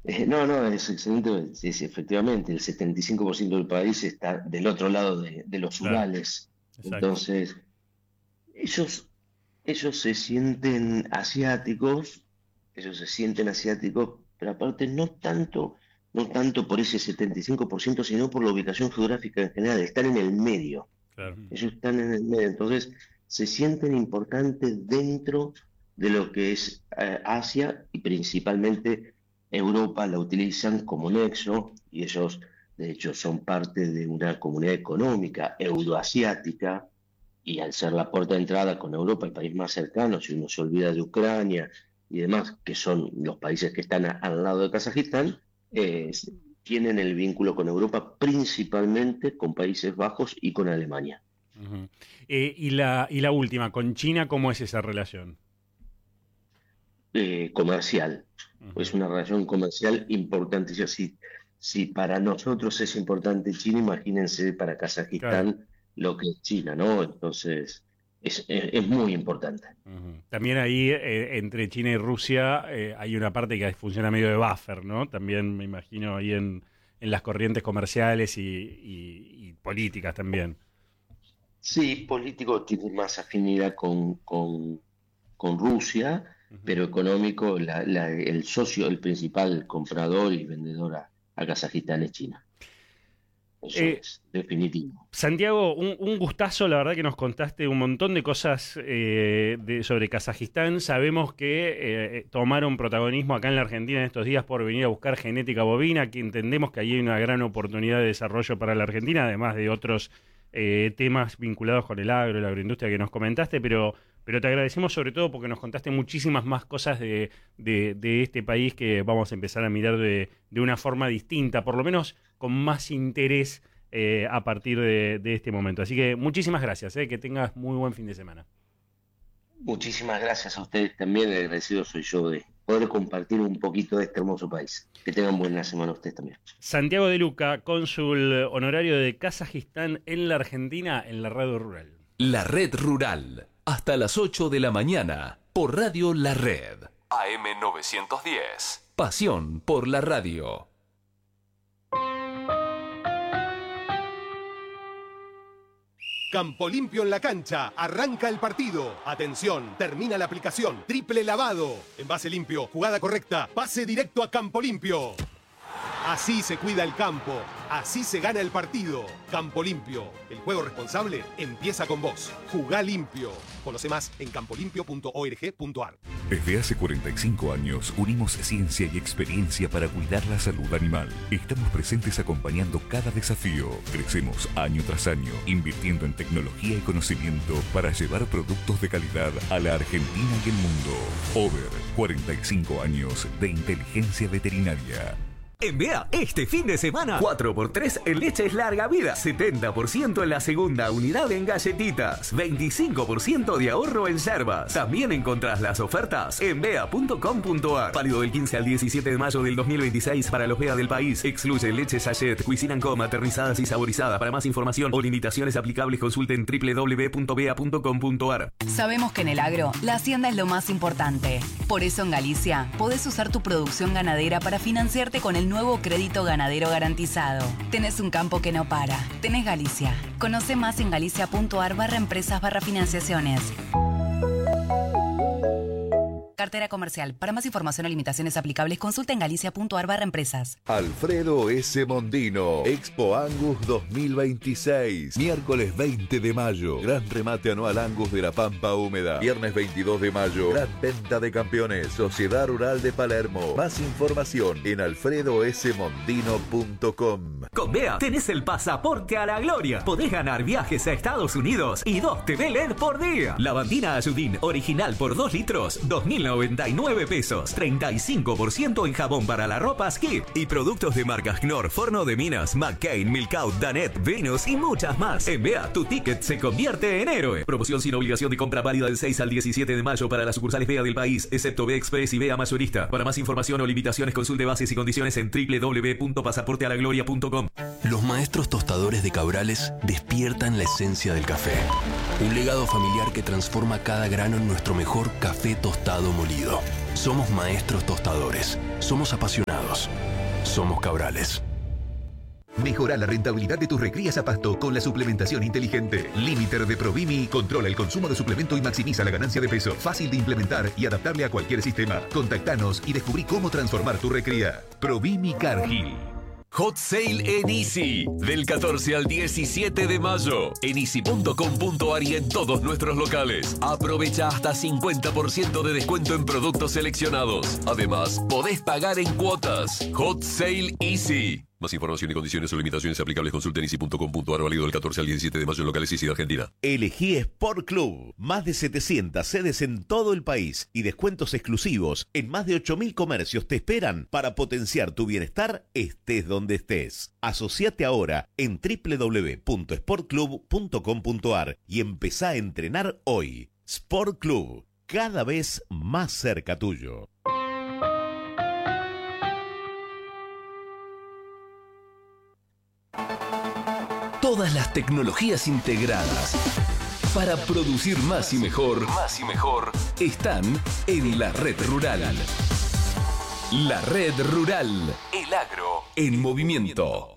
No, es excelente. Efectivamente, el 75% del país está del otro lado de los Claro, Urales. exacto. Entonces, ellos, ellos se sienten asiáticos, ellos se sienten asiáticos, pero aparte no tanto por ese 75%, sino por la ubicación geográfica en general. Están en el medio. Claro. Ellos están en el medio, entonces se sienten importantes dentro de lo que es Asia y principalmente Europa la utilizan como nexo y ellos de hecho son parte de una comunidad económica euroasiática y al ser la puerta de entrada con Europa, el país más cercano, si uno se olvida de Ucrania y demás, que son los países que están al lado de Kazajistán, tienen el vínculo con Europa principalmente con Países Bajos y con Alemania. Ujú. Y la última, con China, ¿cómo es esa relación? Comercial. Es Ujú. una relación comercial importante. Si para nosotros es importante China, imagínense para Claro. Kazajistán lo que es China, ¿no? Entonces, es muy importante. Ujú. También ahí, entre China y Rusia, hay una parte que funciona medio de buffer, ¿no? También me imagino ahí en las corrientes comerciales y políticas también. Sí, político tiene más afinidad con Rusia, Ujú. pero económico, el socio, el principal comprador y vendedor a Kazajistán es China. Eso Eh, es definitivo. Santiago, un gustazo, la verdad que nos contaste un montón de cosas sobre Kazajistán. Sabemos que tomaron protagonismo acá en la Argentina en estos días por venir a buscar genética bovina, que entendemos que ahí hay una gran oportunidad de desarrollo para la Argentina, además de otros temas vinculados con el agro, la agroindustria que nos comentaste, pero te agradecemos sobre todo porque nos contaste muchísimas más cosas de este país que vamos a empezar a mirar de una forma distinta, por lo menos con más interés a partir de este momento. Así que muchísimas gracias, que tengas muy buen fin de semana. Muchísimas gracias a ustedes también, agradecido soy yo de poder compartir un poquito de este hermoso país. Que tengan buena semana ustedes también. Santiago de Luca, cónsul honorario de Kazajistán en la Argentina, en la radio rural. La Red Rural, hasta las 8 de la mañana, por Radio La Red. AM910. Pasión por la radio. Campo Limpio en la cancha, arranca el partido. Atención, termina la aplicación. Triple lavado. Envase limpio, jugada correcta, pase directo a Campo Limpio. Así se cuida el campo, así se gana el partido. Campo Limpio, el juego responsable empieza con vos. Jugá limpio. Conoce más en campolimpio.org.ar. Desde hace 45 años unimos ciencia y experiencia para cuidar la salud animal. Estamos presentes acompañando cada desafío. Crecemos año tras año, invirtiendo en tecnología y conocimiento para llevar productos de calidad a la Argentina y el mundo. Over 45 años de inteligencia veterinaria. En Bea, este fin de semana, 4x3 en leches larga vida, 70% en la segunda unidad en galletitas, 25% de ahorro en yerbas. También encontrás las ofertas en bea.com.ar. Válido del 15 al 17 de mayo del 2026 para los Bea del país. Excluye leche sachet, cuisine com, aterrizadas y saborizadas. Para más información o limitaciones aplicables, consulten www.bea.com.ar. Sabemos que en el agro, la hacienda es lo más importante. Por eso en Galicia, podés usar tu producción ganadera para financiarte con el nuevo crédito ganadero garantizado. Tenés un campo que no para. Tenés Galicia. Conoce más en galicia.ar/empresas/financiaciones. Cartera comercial. Para más información o limitaciones aplicables, consulta en galicia.ar/empresas. Alfredo S. Mondino, Expo Angus 2026. Miércoles 20 de mayo, gran remate anual Angus de la Pampa Húmeda. Viernes 22 de mayo, gran venta de campeones, Sociedad Rural de Palermo. Más información en alfredosmondino.com. Con Bea tenés el pasaporte a la gloria. Podés ganar viajes a Estados Unidos y 2 TV LED por día. Lavandina Ayudín original por 2 litros, 2.099 pesos. 35% en jabón para la ropa Skip. Y productos de marcas Knorr, Forno de Minas, McCain, Milkout, Danet, Venus y muchas más. En Bea, tu ticket se convierte en héroe. Promoción sin obligación de compra válida del 6 al 17 de mayo para las sucursales Bea del país, excepto Bea Express y Bea Mayorista. Para más información o limitaciones, consulte bases y condiciones en www.pasaportealagloria.com. Los maestros tostadores de Cabrales despiertan la esencia del café. Un legado familiar que transforma cada grano en nuestro mejor café tostado molido. Somos maestros tostadores. Somos apasionados. Somos Cabrales. Mejora la rentabilidad de tus recrías a pasto con la suplementación inteligente. Limiter de Provimi controla el consumo de suplemento y maximiza la ganancia de peso. Fácil de implementar y adaptable a cualquier sistema. Contactanos y descubrí cómo transformar tu recría. Provimi Cargill. Hot Sale en Easy, del 14 al 17 de mayo, en easy.com.ar y en todos nuestros locales. Aprovecha hasta 50% de descuento en productos seleccionados. Además, podés pagar en cuotas. Hot Sale Easy. Más información y condiciones o limitaciones aplicables consulta en easy.com.ar, válido del 14 al 17 de mayo en locales Easy de Argentina. Elegí Sport Club. Más de 700 sedes en todo el país y descuentos exclusivos en más de 8.000 comercios te esperan para potenciar tu bienestar estés donde estés. Asociate ahora en www.sportclub.com.ar y empezá a entrenar hoy. Sport Club, cada vez más cerca tuyo. Todas las tecnologías integradas para producir más y mejor están en la Red Rural. La Red Rural. El agro en movimiento.